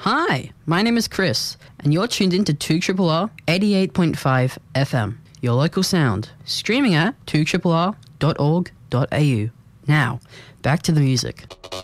Hi, my name is Chris, and you're tuned in to 2RRR 88.5 FM, your local sound, streaming at 2RRR.org.au. Now, back to the music.